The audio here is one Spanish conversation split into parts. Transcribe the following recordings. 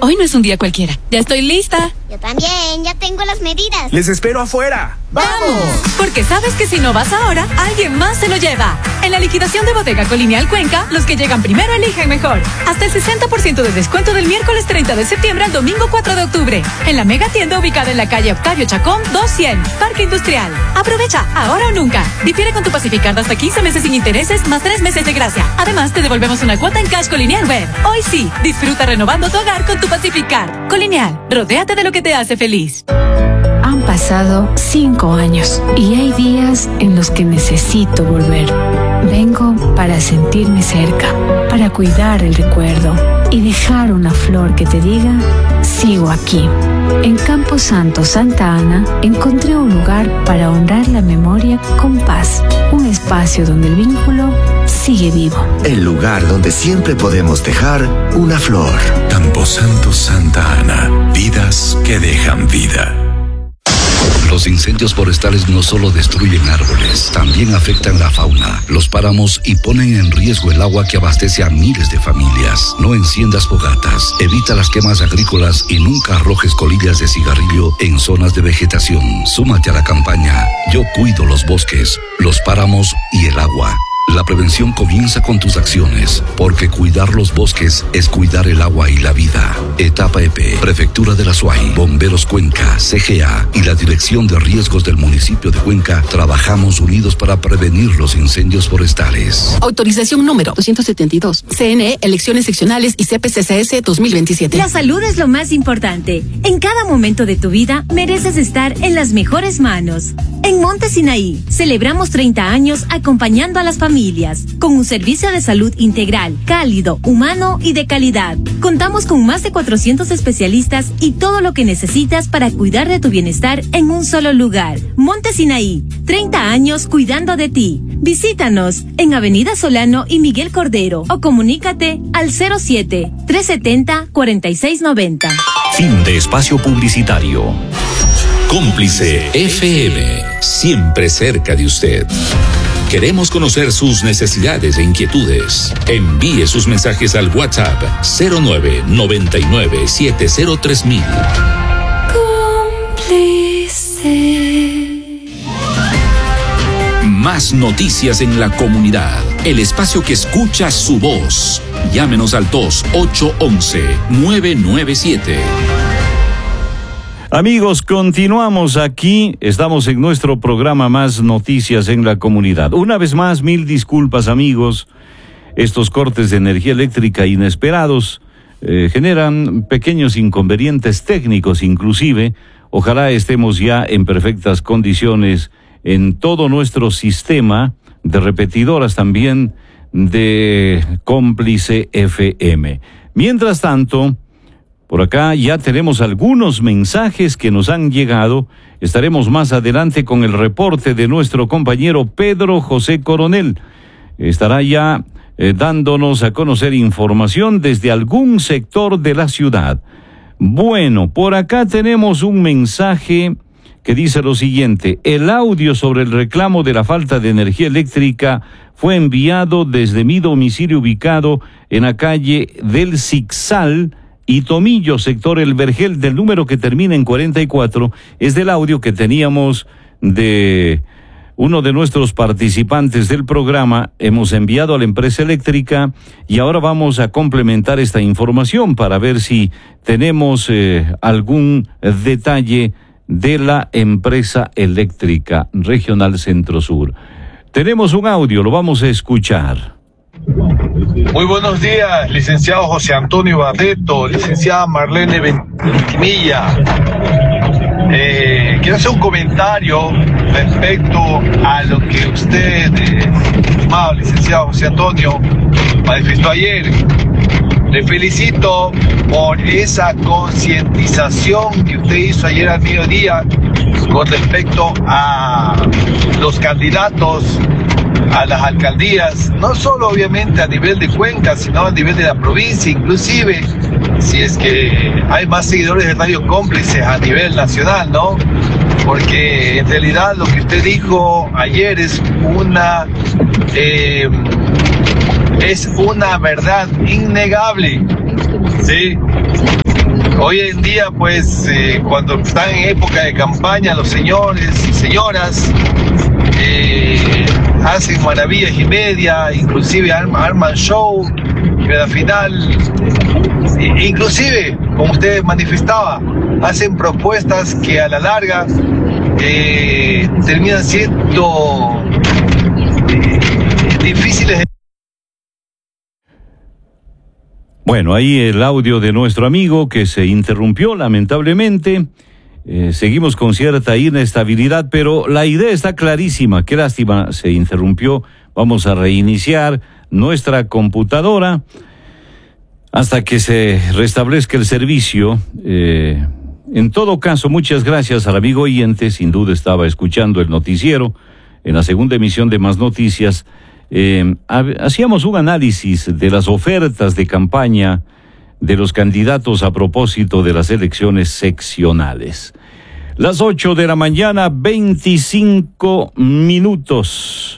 Hoy no es un día cualquiera. Ya estoy lista. Yo también, ya tengo las medidas. Les espero afuera. ¡Vamos! Porque sabes que si no vas ahora, alguien más se lo lleva. En la liquidación de Bodega Colonial Cuenca, los que llegan primero eligen mejor. Hasta el 60% de descuento del miércoles 30 de septiembre al domingo 4 de octubre. En la mega tienda ubicada en la calle Octavio Chacón, 200, Parque Industrial. Aprovecha, ahora o nunca. Difiere con tu Pacificard hasta 15 meses sin intereses, más 3 meses de gracia. Además, te devolvemos una cuota en Cash Colonial Web. Hoy sí, disfruta renovando tu hogar con tu Pacificard. Colonial, rodéate de lo que te hace feliz. Han pasado 5 años y hay días en los que necesito volver. Vengo para sentirme cerca, para cuidar el recuerdo y dejar una flor que te diga, sigo aquí. En Campo Santo, Santa Ana, encontré un lugar para honrar la memoria con paz. Un espacio donde el vínculo sigue vivo. El lugar donde siempre podemos dejar una flor. Campo Santo, Santa Ana. Vidas que dejan vida. Los incendios forestales no solo destruyen árboles, también afectan la fauna, los páramos y ponen en riesgo el agua que abastece a miles de familias. No enciendas fogatas, evita las quemas agrícolas y nunca arrojes colillas de cigarrillo en zonas de vegetación. Súmate a la campaña Yo cuido los bosques, los páramos y el agua. La prevención comienza con tus acciones, porque cuidar los bosques es cuidar el agua y la vida. Etapa EP, Prefectura de la Suay, Bomberos Cuenca, CGA y la Dirección de Riesgos del municipio de Cuenca trabajamos unidos para prevenir los incendios forestales. Autorización número 272. CNE, Elecciones Seccionales y CPCCS 2027. La salud es lo más importante. En cada momento de tu vida mereces estar en las mejores manos. En Monte Sinaí celebramos 30 años acompañando a las familias con un servicio de salud integral, cálido, humano y de calidad. Contamos con más de 400 especialistas y todo lo que necesitas para cuidar de tu bienestar en un solo lugar. Monte Sinaí, 30 años cuidando de ti. Visítanos en Avenida Solano y Miguel Cordero o comunícate al 07-370-4690. Fin de espacio publicitario. Cómplice FM, siempre cerca de usted. Queremos conocer sus necesidades e inquietudes. Envíe sus mensajes al WhatsApp 0999703000. Cómplice. Más noticias en la comunidad. El espacio que escucha su voz. Llámenos al 2811-997. Amigos, continuamos aquí, estamos en nuestro programa Más Noticias en la Comunidad. Una vez más, mil disculpas, amigos. Estos cortes de energía eléctrica inesperados generan pequeños inconvenientes técnicos inclusive. Ojalá estemos ya en perfectas condiciones en todo nuestro sistema de repetidoras también de Cómplice FM. Mientras tanto, por acá ya tenemos algunos mensajes que nos han llegado. Estaremos más adelante con el reporte de nuestro compañero Pedro José Coronel. Estará ya dándonos a conocer información desde algún sector de la ciudad. Bueno, por acá tenemos un mensaje que dice lo siguiente: el audio sobre el reclamo de la falta de energía eléctrica fue enviado desde mi domicilio ubicado en la calle del Zixal y Tomillo, sector El Vergel, del número que termina en 44, es del audio que teníamos de uno de nuestros participantes del programa. Hemos enviado a la empresa eléctrica y ahora vamos a complementar esta información para ver si tenemos algún detalle de la empresa eléctrica regional Centro Sur. Tenemos un audio, lo vamos a escuchar. Muy buenos días, licenciado José Antonio Barreto, licenciada Marlene Ventimilla. Quiero hacer un comentario respecto a lo que usted, estimado licenciado José Antonio, manifestó ayer. Le felicito por esa concientización que usted hizo ayer al mediodía con respecto a los candidatos a las alcaldías, no solo obviamente a nivel de Cuenca, sino a nivel de la provincia, inclusive si es que hay más seguidores de Radio Cómplices a nivel nacional, ¿no? Porque en realidad lo que usted dijo ayer es una verdad innegable, ¿sí? Hoy en día, pues, cuando están en época de campaña, los señores y señoras hacen maravillas y media, inclusive arman show, pero al final, inclusive, como usted manifestaba, hacen propuestas que a la larga terminan siendo difíciles. Bueno, ahí el audio de nuestro amigo que se interrumpió lamentablemente. Seguimos con cierta inestabilidad, pero la idea está clarísima. Qué lástima, se interrumpió. Vamos a reiniciar nuestra computadora hasta que se restablezca el servicio. En todo caso, muchas gracias al amigo oyente. Sin duda estaba escuchando el noticiero en la segunda emisión de Más Noticias. Hacíamos un análisis de las ofertas de campaña de los candidatos a propósito de las elecciones seccionales. Las 8 de la mañana, 25 minutos.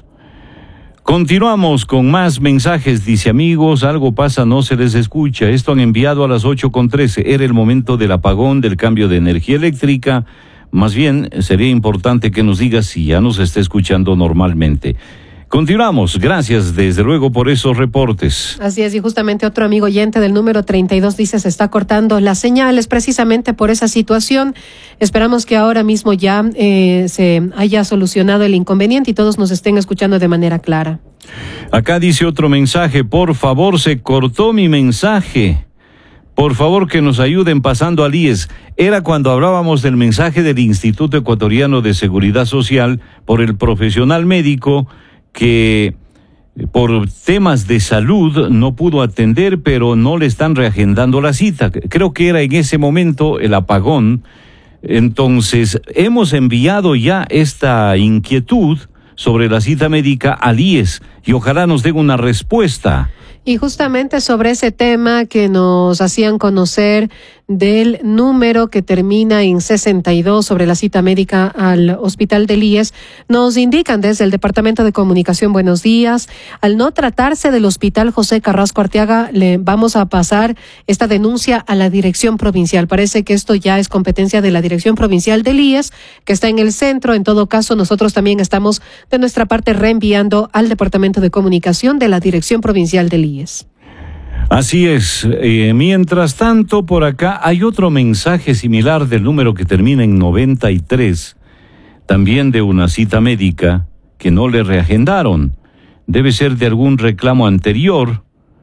Continuamos con más mensajes. Dice, amigos, algo pasa, no se les escucha. Esto han enviado a las 8:13. Era el momento del apagón, del cambio de energía eléctrica. Más bien, sería importante que nos diga si ya nos está escuchando normalmente. Continuamos, gracias desde luego por esos reportes. Así es, y justamente otro amigo oyente del número 32 dice, se está cortando las señales precisamente por esa situación. Esperamos que ahora mismo ya se haya solucionado el inconveniente y todos nos estén escuchando de manera clara. Acá dice otro mensaje, por favor, se cortó mi mensaje. Por favor, que nos ayuden pasando al IES. Era cuando hablábamos del mensaje del Instituto Ecuatoriano de Seguridad Social por el profesional médico que por temas de salud no pudo atender, pero no le están reagendando la cita. Creo que era en ese momento el apagón. Entonces, hemos enviado ya esta inquietud sobre la cita médica al IES y ojalá nos den una respuesta. Y justamente sobre ese tema que nos hacían conocer del número que termina en 62 sobre la cita médica al hospital del IES, nos indican desde el Departamento de Comunicación, buenos días. Al no tratarse del Hospital José Carrasco Arteaga, le vamos a pasar esta denuncia a la Dirección Provincial. Parece que esto ya es competencia de la Dirección Provincial del IES, que está en el centro. En todo caso, nosotros también estamos de nuestra parte reenviando al Departamento de Comunicación de la Dirección Provincial del IES. Así es. Mientras tanto, por acá hay otro mensaje similar del número que termina en 93, también de una cita médica que no le reagendaron. Debe ser de algún reclamo anterior,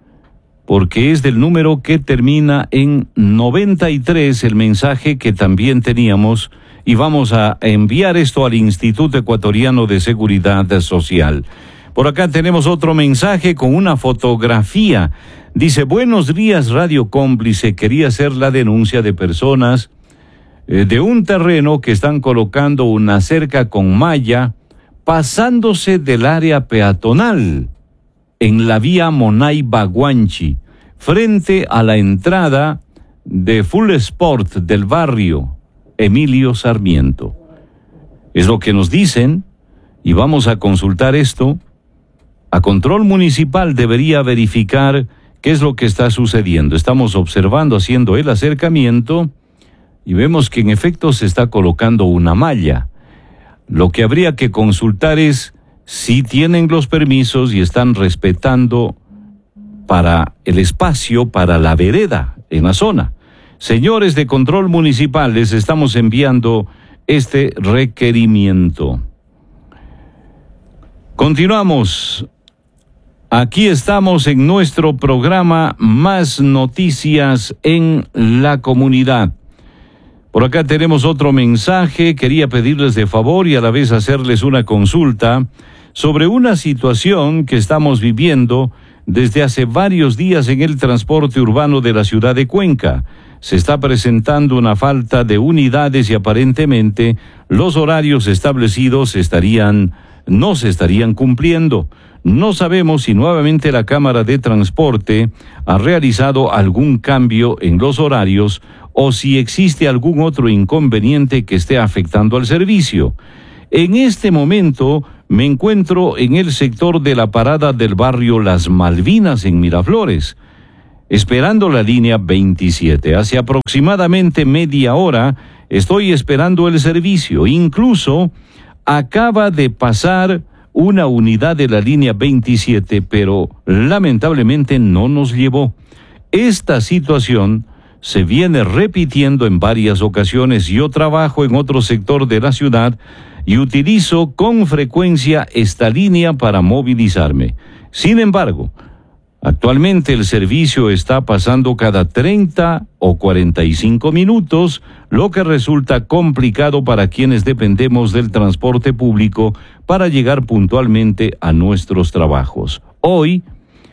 porque es del número que termina en 93, el mensaje que también teníamos, y vamos a enviar esto al Instituto Ecuatoriano de Seguridad Social. Por acá tenemos otro mensaje con una fotografía. Dice, buenos días, Radio Cómplice. Quería hacer la denuncia de personas de un terreno que están colocando una cerca con malla pasándose del área peatonal en la vía Monay-Baguanchi, frente a la entrada de Full Sport del barrio Emilio Sarmiento. Es lo que nos dicen y vamos a consultar esto. A Control Municipal debería verificar qué es lo que está sucediendo. Estamos observando, haciendo el acercamiento y vemos que en efecto se está colocando una malla. Lo que habría que consultar es si tienen los permisos y están respetando para el espacio, para la vereda en la zona. Señores de Control Municipal, les estamos enviando este requerimiento. Continuamos. Aquí estamos en nuestro programa Más Noticias en la Comunidad. Por acá tenemos otro mensaje. Quería pedirles de favor y a la vez hacerles una consulta sobre una situación que estamos viviendo desde hace varios días en el transporte urbano de la ciudad de Cuenca. Se está presentando una falta de unidades y aparentemente los horarios establecidos no se estarían cumpliendo. No sabemos si nuevamente la Cámara de Transporte ha realizado algún cambio en los horarios o si existe algún otro inconveniente que esté afectando al servicio. En este momento me encuentro en el sector de la parada del barrio Las Malvinas en Miraflores. esperando la línea 27. Hace aproximadamente media hora estoy esperando el servicio. Incluso acaba de pasar una unidad de la línea 27, pero lamentablemente no nos llevó. Esta situación se viene repitiendo en varias ocasiones. Yo trabajo en otro sector de la ciudad y utilizo con frecuencia esta línea para movilizarme. Sin embargo, actualmente el servicio está pasando cada 30 o 45 minutos, lo que resulta complicado para quienes dependemos del transporte público para llegar puntualmente a nuestros trabajos. Hoy,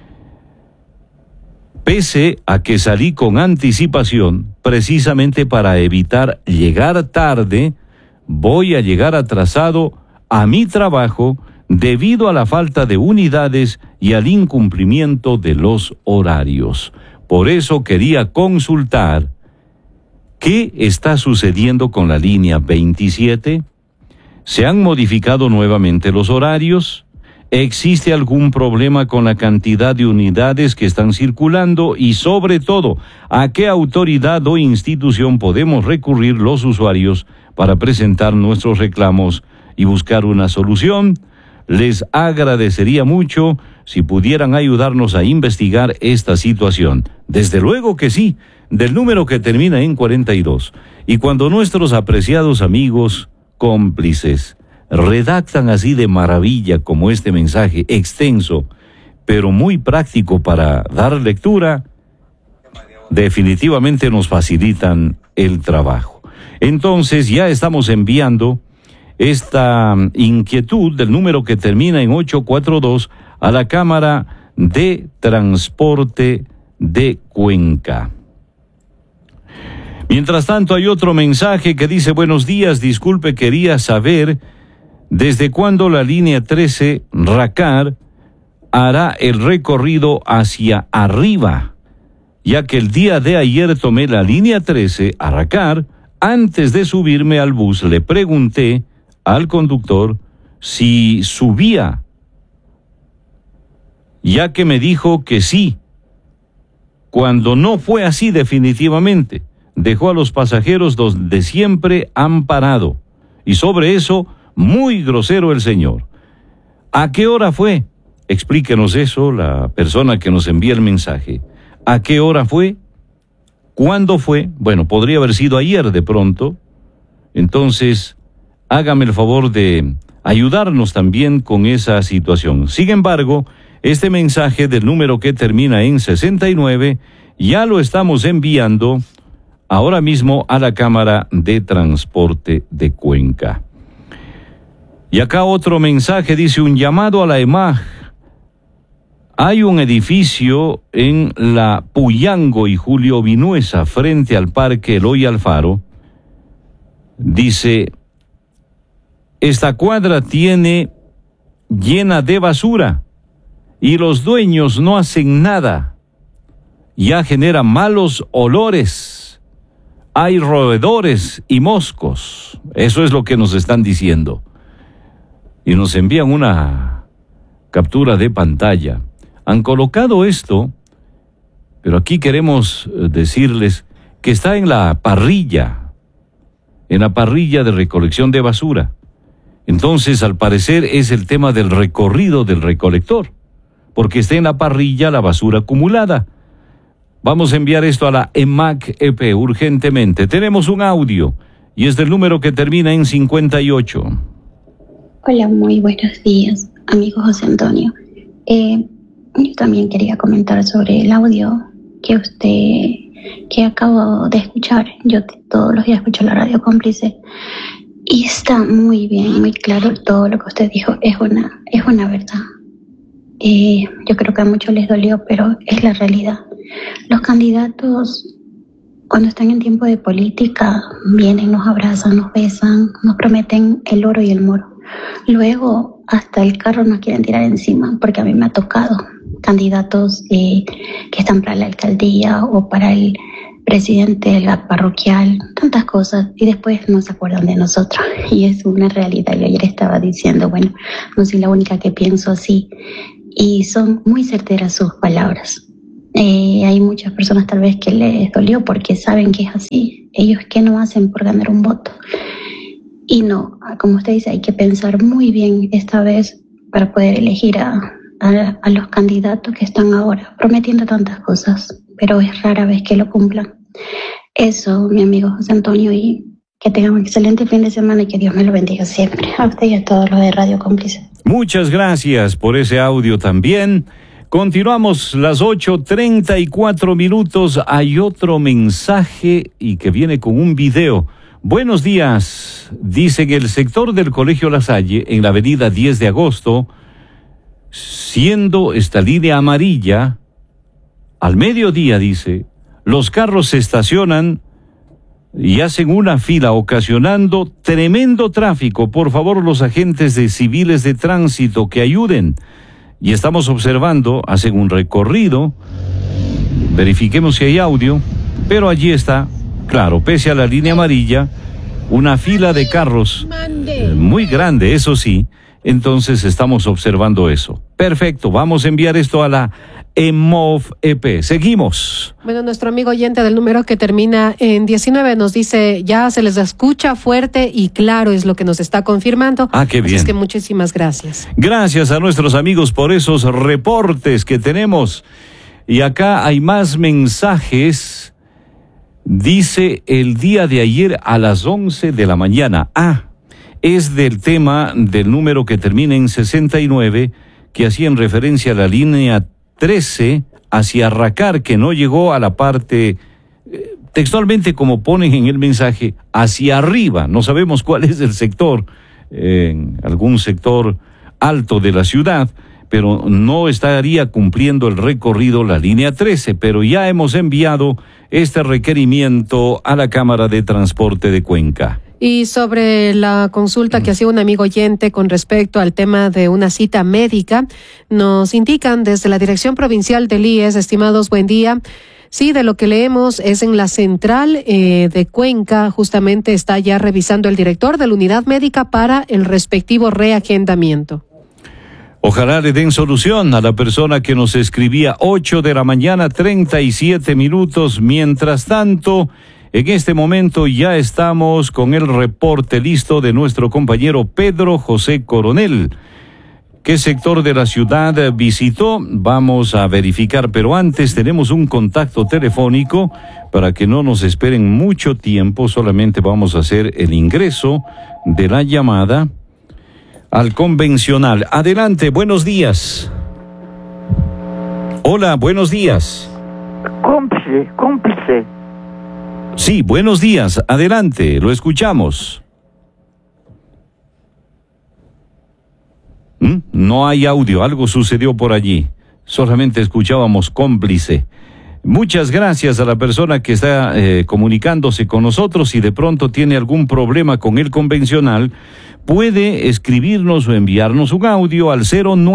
pese a que salí con anticipación, precisamente para evitar llegar tarde, voy a llegar atrasado a mi trabajo debido a la falta de unidades y al incumplimiento de los horarios. Por eso quería consultar qué está sucediendo con la línea 27. ¿Se han modificado nuevamente los horarios? ¿Existe algún problema con la cantidad de unidades que están circulando? Y sobre todo, ¿a qué autoridad o institución podemos recurrir los usuarios para presentar nuestros reclamos y buscar una solución? Les agradecería mucho si pudieran ayudarnos a investigar esta situación. Desde luego que sí, del número que termina en 42. Y cuando nuestros apreciados amigos cómplices redactan así de maravilla como este mensaje extenso, pero muy práctico para dar lectura, definitivamente nos facilitan el trabajo. Entonces ya estamos enviando esta inquietud del número que termina en 842 a la Cámara de Transporte de Cuenca. Mientras tanto, hay otro mensaje que dice: buenos días, disculpe, quería saber desde cuándo la línea 13 Racar hará el recorrido hacia arriba, ya que el día de ayer tomé la línea 13 a Racar. Antes de subirme al bus le pregunté al conductor si subía, ya que me dijo que sí, cuando no fue así definitivamente. Dejó a los pasajeros donde siempre han parado. Y sobre eso, muy grosero el señor. ¿A qué hora fue? Explíquenos eso, la persona que nos envía el mensaje. ¿A qué hora fue? ¿Cuándo fue? Bueno, podría haber sido ayer de pronto. Entonces, hágame el favor de ayudarnos también con esa situación. Sin embargo, este mensaje del número que termina en 69 ya lo estamos enviando ahora mismo a la Cámara de Transporte de Cuenca. Y acá otro mensaje dice: un llamado a la EMAG. Hay un edificio en la Puyango y Julio Vinuesa, frente al Parque Eloy Alfaro. Dice: esta cuadra tiene llena de basura y los dueños no hacen nada. Ya genera malos olores. Hay roedores y moscos. Eso es lo que nos están diciendo. Y nos envían una captura de pantalla. Han colocado esto, pero aquí queremos decirles que está en la parrilla de recolección de basura. Entonces, al parecer, es el tema del recorrido del recolector, porque está en la parrilla la basura acumulada. Vamos a enviar esto a la EMAC-EP urgentemente. Tenemos un audio y es del número que termina en 58. Hola, muy buenos días, amigo José Antonio. Yo también quería comentar sobre el audio que acabo de escuchar. Yo todos los días escucho la radio Cómplice y está muy bien, muy claro todo lo que usted dijo. Es una verdad. Yo creo que a muchos les dolió, pero es la realidad. Los candidatos, cuando están en tiempo de política, vienen, nos abrazan, nos besan, nos prometen el oro y el moro. Luego, hasta el carro nos quieren tirar encima, porque a mí me ha tocado candidatos que están para la alcaldía o para el presidente de la parroquial, tantas cosas, y después no se acuerdan de nosotros. Y es una realidad. Yo ayer estaba diciendo, bueno, no soy la única que pienso así, y son muy certeras sus palabras. Hay muchas personas tal vez que les dolió porque saben que es así. Ellos qué no hacen por ganar un voto. Y no, como usted dice, hay que pensar muy bien esta vez para poder elegir a los candidatos que están ahora prometiendo tantas cosas, pero es rara vez que lo cumplan. Eso, mi amigo José Antonio, y que tengan un excelente fin de semana y que Dios me lo bendiga siempre. A usted y a todos los de Radio Cómplice. Muchas gracias por ese audio también. Continuamos las 8:34. Hay otro mensaje y que viene con un video. Buenos días. Dice que el sector del Colegio La Salle, en la avenida 10 de agosto, siendo esta línea amarilla, al mediodía, dice, los carros se estacionan y hacen una fila ocasionando tremendo tráfico. Por favor, los agentes de civiles de tránsito que ayuden. Y estamos observando, hacen un recorrido, verifiquemos si hay audio, pero allí está, claro, pese a la línea amarilla, una fila de carros muy grande, eso sí. Entonces estamos observando eso. Perfecto, vamos a enviar esto a la EMOV EP. Seguimos. Bueno, nuestro amigo oyente del número que termina en 19 nos dice, ya se les escucha fuerte y claro, es lo que nos está confirmando. Ah, qué bien. Así es que muchísimas gracias. Gracias a nuestros amigos por esos reportes que tenemos. Y acá hay más mensajes. Dice, el día de ayer a las 11 de la mañana. Es del tema del número que termina en 69, que hacían referencia a la línea 13 hacia Racar, que no llegó a la parte, textualmente como ponen en el mensaje, hacia arriba. No sabemos cuál es el sector, algún sector alto de la ciudad, pero no estaría cumpliendo el recorrido la línea 13, pero ya hemos enviado este requerimiento a la Cámara de Transporte de Cuenca. Y sobre la consulta que hacía un amigo oyente con respecto al tema de una cita médica, nos indican desde la Dirección Provincial del IES, estimados, buen día. Sí, de lo que leemos es en la central de Cuenca, justamente está ya revisando el director de la unidad médica para el respectivo reagendamiento. Ojalá le den solución a la persona que nos escribía 8:37 a.m. Mientras tanto, en este momento ya estamos con el reporte listo de nuestro compañero Pedro José Coronel. ¿Qué sector de la ciudad visitó? Vamos a verificar, pero antes tenemos un contacto telefónico para que no nos esperen mucho tiempo. Solamente vamos a hacer el ingreso de la llamada al convencional. Adelante, buenos días. Hola, buenos días. Cómplice. Sí, buenos días. Adelante, lo escuchamos. No hay audio, algo sucedió por allí. Solamente escuchábamos cómplice. Muchas gracias a la persona que está comunicándose con nosotros. Si de pronto tiene algún problema con el convencional, puede escribirnos o enviarnos un audio al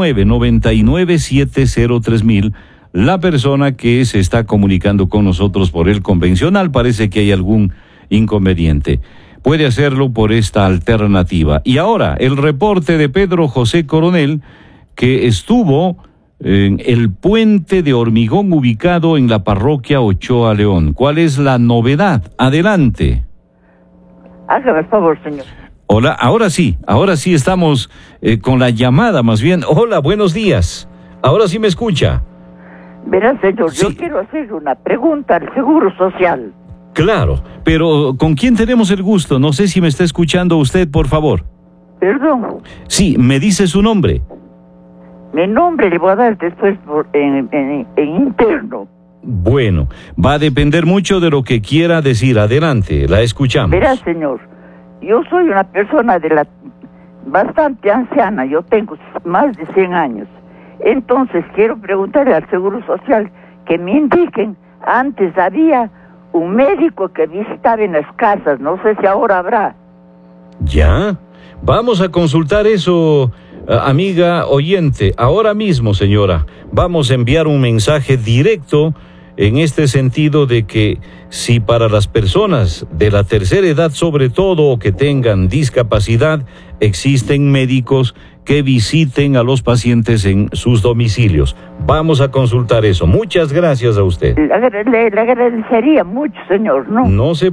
0999703000. La persona que se está comunicando con nosotros por el convencional, parece que hay algún inconveniente. Puede hacerlo por esta alternativa. Y ahora, el reporte de Pedro José Coronel, que estuvo en el puente de hormigón ubicado en la parroquia Ochoa León. ¿Cuál es la novedad? Adelante. Hágame el favor, señor. Hola, ahora sí estamos con la llamada más bien. Hola, buenos días. Ahora sí me escucha. Verá, señor, sí. Yo quiero hacer una pregunta al Seguro Social. Claro, pero ¿con quién tenemos el gusto? No sé si me está escuchando usted, por favor. ¿Perdón? Sí, me dice su nombre. Mi nombre le voy a dar después en interno. Bueno, va a depender mucho de lo que quiera decir. Adelante, la escuchamos. Verá, señor, yo soy una persona bastante anciana, yo tengo más de 100 años. Entonces quiero preguntarle al Seguro Social que me indiquen, antes había un médico que visitaba en las casas, no sé si ahora habrá. ¿Ya? Vamos a consultar eso, amiga oyente. Ahora mismo, señora, vamos a enviar un mensaje directo en este sentido de que si para las personas de la tercera edad, sobre todo, o que tengan discapacidad, existen médicos que visiten a los pacientes en sus domicilios. Vamos a consultar eso. Muchas gracias a usted. Le agradecería mucho, señor, ¿no? No se